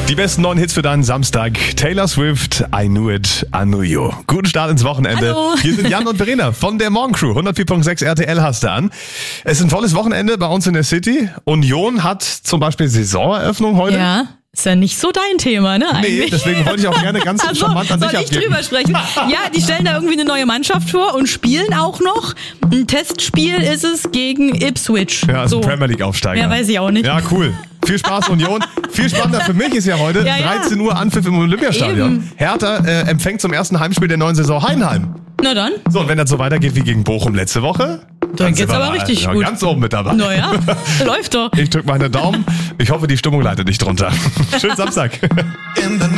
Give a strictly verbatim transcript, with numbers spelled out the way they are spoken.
Die besten neuen Hits für deinen Samstag. Taylor Swift, I Knew It, I Knew You. Guten Start ins Wochenende. Hallo. Hier sind Jan und Verena von der Morgencrew. hundertvier Komma sechs R T L hast du an. Es ist ein volles Wochenende bei uns in der City. Union hat zum Beispiel Saisoneröffnung heute. Ja, ist ja nicht so dein Thema, ne? Nee, eigentlich. deswegen wollte ich auch gerne ganz Also, charmant an soll dich ich abgeben. drüber sprechen? Ja, die stellen da irgendwie eine neue Mannschaft vor und spielen auch noch. Ein Testspiel ist es gegen Ipswich. Ja, ist so. ein Premier League Aufsteiger. Ja, weiß ich auch nicht. Ja, cool. Viel Spaß, Union. Viel spannender für mich ist ja heute Ja, ja. dreizehn Uhr Anpfiff im Olympiastadion. Eben. Hertha äh, empfängt zum ersten Heimspiel der neuen Saison Heidenheim. Na dann, So, und wenn das so weitergeht wie gegen Bochum letzte Woche, dann sind geht's wir aber da, richtig ja, gut. ganz oben mit dabei. Naja, läuft doch. Ich drück meine Daumen. Ich hoffe, die Stimmung leidet nicht drunter. Schönen Samstag. In the night.